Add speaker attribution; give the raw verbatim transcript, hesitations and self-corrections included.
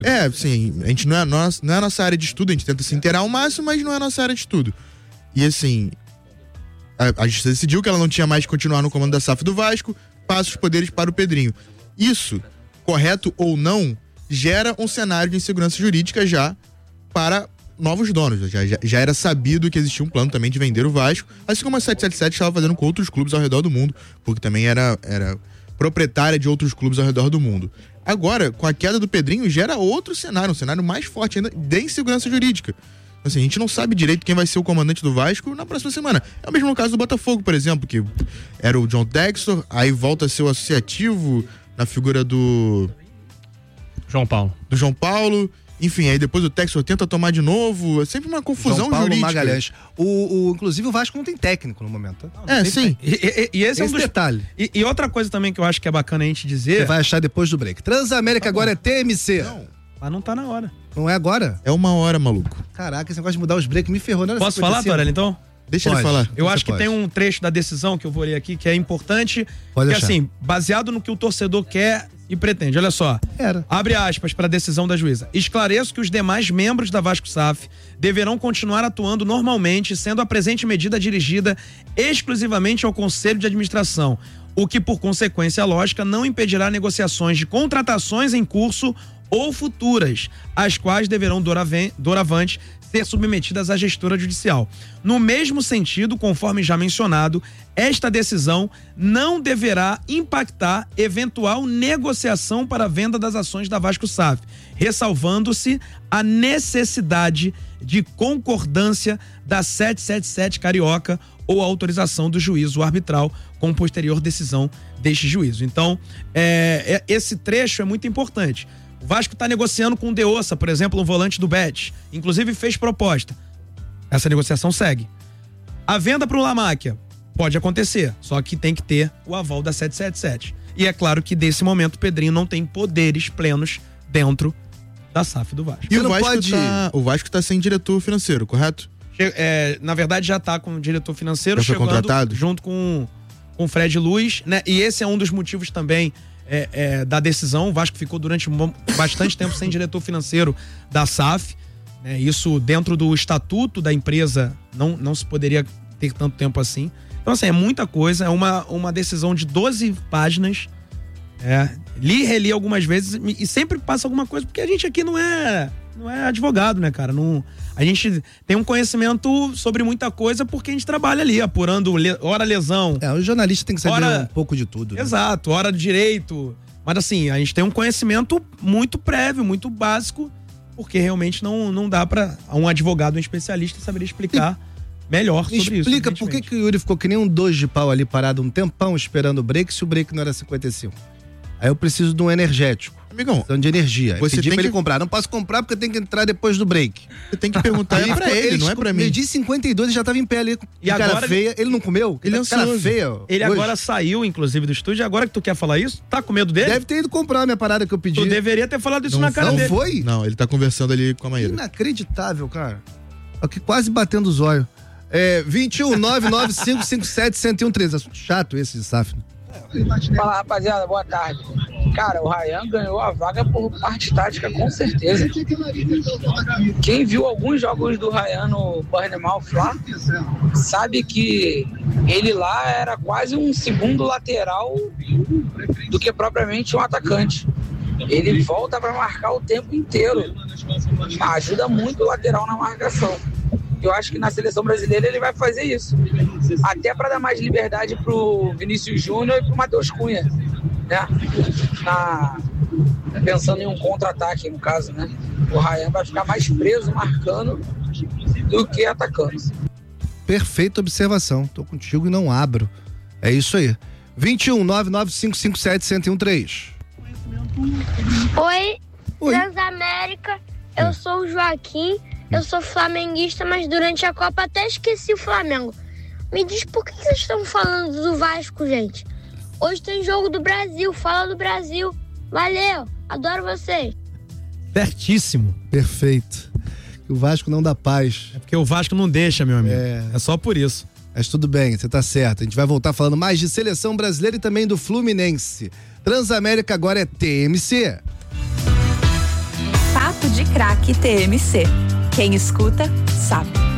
Speaker 1: É, sim, a gente não é, nossa, não é a nossa área de estudo, a gente tenta se inteirar ao máximo, mas não é a nossa área de estudo. E assim, a, a justiça decidiu que ela não tinha mais que continuar no comando da S A F do Vasco, passa os poderes para o Pedrinho. Isso, correto ou não, gera um cenário de insegurança jurídica já para novos donos. Já, já, já era sabido que existia um plano também de vender o Vasco, assim como a sete sete sete estava fazendo com outros clubes ao redor do mundo, porque também era, era proprietária de outros clubes ao redor do mundo. Agora, com a queda do Pedrinho, gera outro cenário, um cenário mais forte ainda de insegurança jurídica. Assim, a gente não sabe direito quem vai ser o comandante do Vasco na próxima semana. É o mesmo caso do Botafogo, por exemplo, que era o John Textor, aí volta a ser o associativo na figura do...
Speaker 2: João Paulo.
Speaker 1: Do João Paulo. Enfim, aí depois o Textor tenta tomar de novo. É sempre uma confusão
Speaker 3: João Paulo
Speaker 1: jurídica.
Speaker 3: Magalhães. O, o, inclusive o Vasco não tem técnico no momento. Não,
Speaker 1: é, sim.
Speaker 2: E, e, e esse, esse é um dos...
Speaker 3: detalhe.
Speaker 2: E, e outra coisa também que eu acho que é bacana a gente dizer...
Speaker 3: Você vai achar depois do break. Transamérica tá agora é T M C.
Speaker 2: Não, mas não tá na hora.
Speaker 3: Não é agora?
Speaker 1: É uma hora, maluco.
Speaker 3: Caraca, esse negócio de mudar os breaks me ferrou. Não era
Speaker 2: Posso falar, Torelli, então?
Speaker 1: Deixa
Speaker 3: pode,
Speaker 1: ele falar.
Speaker 2: Eu acho que
Speaker 3: pode.
Speaker 2: tem um trecho da decisão que eu vou ler aqui que é importante.
Speaker 3: Pode
Speaker 2: que
Speaker 3: deixar.
Speaker 2: assim, baseado no que o torcedor quer e pretende. Olha só.
Speaker 3: Era.
Speaker 2: Abre aspas para a decisão da juíza. Esclareço que os demais membros da Vasco S A F deverão continuar atuando normalmente, sendo a presente medida dirigida exclusivamente ao Conselho de Administração, o que, por consequência lógica, não impedirá negociações de contratações em curso ou futuras, as quais deverão doravante ser submetidas à gestora judicial. No mesmo sentido, conforme já mencionado, esta decisão não deverá impactar eventual negociação para a venda das ações da Vasco S A F, ressalvando-se a necessidade de concordância da sete sete sete Carioca ou autorização do juízo arbitral com posterior decisão deste juízo. Então, é, é, esse trecho é muito importante. O Vasco está negociando com o Deossa, por exemplo, um volante do Bet. Inclusive fez proposta. Essa negociação segue. A venda para o Lamáquia pode acontecer, só que tem que ter o aval da sete sete sete. E é claro que, nesse momento, o Pedrinho não tem poderes plenos dentro da S A F do Vasco.
Speaker 1: E o Vasco,
Speaker 3: pode...
Speaker 1: tá, o Vasco tá sem diretor financeiro, correto?
Speaker 2: É, na verdade, já está com o diretor financeiro
Speaker 1: já foi
Speaker 2: chegando
Speaker 1: contratado?
Speaker 2: Junto com, com o Fred Luz, né? E esse é um dos motivos também É, é, da decisão. O Vasco ficou durante bastante tempo sem diretor financeiro da S A F, né? Isso dentro do estatuto da empresa não, não se poderia ter tanto tempo assim. Então assim, é muita coisa, é uma, uma decisão de doze páginas, é, li e reli algumas vezes e sempre passa alguma coisa, porque a gente aqui não é não é advogado, né, cara? Não, a gente tem um conhecimento sobre muita coisa porque a gente trabalha ali, apurando le, hora lesão.
Speaker 3: É, o jornalista tem que saber
Speaker 2: hora,
Speaker 3: um pouco de tudo. Né?
Speaker 2: Exato, hora de direito. Mas assim, a gente tem um conhecimento muito prévio, muito básico, porque realmente não, não dá pra um advogado, um especialista, saber explicar e melhor sobre
Speaker 3: explica
Speaker 2: isso.
Speaker 3: Explica por que, que o Yuri ficou que nem um dois de pau ali parado um tempão esperando o break, se o break não era cinquenta e cinco. Aí eu preciso de um energético.
Speaker 1: Amigão,
Speaker 3: de energia.
Speaker 1: Você
Speaker 3: pedi
Speaker 1: tem
Speaker 3: pra
Speaker 1: que...
Speaker 3: ele comprar. Não posso comprar porque tem que entrar depois do break.
Speaker 1: Você tem que perguntar ele pra ele, ele, não é pra mim.
Speaker 3: Meio-dia cinquenta e dois, ele já tava em pé ali,
Speaker 2: e
Speaker 3: cara
Speaker 2: agora
Speaker 3: feia. Ele... ele não comeu?
Speaker 1: Ele é
Speaker 3: cara
Speaker 1: ansioso.
Speaker 3: feia.
Speaker 2: Ele
Speaker 3: hoje.
Speaker 2: agora saiu, inclusive, do estúdio. Agora que tu quer falar isso, tá com medo dele?
Speaker 3: Deve ter ido comprar a minha parada que eu pedi.
Speaker 2: Tu deveria ter falado isso
Speaker 1: não,
Speaker 2: na cara
Speaker 3: não
Speaker 2: dele.
Speaker 3: Não foi?
Speaker 1: Não, ele tá conversando ali com a Maíra.
Speaker 3: Inacreditável, cara. Aqui quase batendo os olhos. É, vinte e um, nove nove cinco cinco sete, um zero um três. Assunto chato esse de S A F.
Speaker 4: Fala, rapaziada, boa tarde. Cara, o Ryan ganhou a vaga por parte tática, com certeza. Quem viu alguns jogos do Ryan no Bournemouth lá, sabe que ele lá era quase um segundo lateral do que propriamente um atacante. Ele volta para marcar o tempo inteiro. Ajuda muito o lateral na marcação. Eu acho que na seleção brasileira ele vai fazer isso. Até para dar mais liberdade pro Vinícius Júnior e pro Matheus Cunha, né? Na... Pensando em um contra-ataque, no caso, né? O Ryan vai ficar mais preso marcando do que atacando.
Speaker 3: Perfeita observação. Tô contigo e não abro. É isso aí. vinte e um, nove nove cinco cinco sete, um zero um três.
Speaker 5: Oi,
Speaker 3: Oi.
Speaker 5: Transamérica. Eu sou o Joaquim. Eu sou flamenguista, mas durante a Copa até esqueci o Flamengo. Me diz por que vocês estão falando do Vasco, gente? Hoje tem jogo do Brasil, fala do Brasil. Valeu, adoro vocês.
Speaker 2: Certíssimo.
Speaker 3: Perfeito. O Vasco não dá paz.
Speaker 2: É porque o Vasco não deixa, meu amigo. É, é só por isso.
Speaker 3: Mas tudo bem, você tá certo. A gente vai voltar falando mais de seleção brasileira e também do Fluminense. Transamérica agora é T M C.
Speaker 6: Pode Craque T M C. Quem escuta, sabe.